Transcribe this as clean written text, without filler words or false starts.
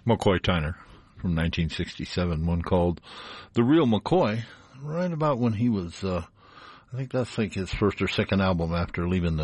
McCoy Tyner from 1967, one called The Real McCoy, right about when he was, I think that's like his first or second album after leaving